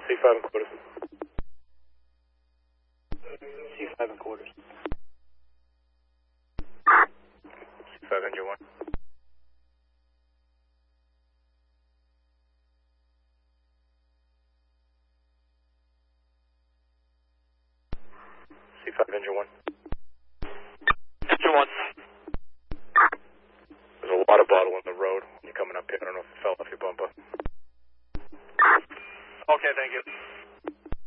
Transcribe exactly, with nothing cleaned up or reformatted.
C five and quarters. C five and quarters. C five engine one. C five engine one. Engine one. There's a water bottle on the road when you're coming up here. I don't know if it fell off your bumper. Okay, thank you.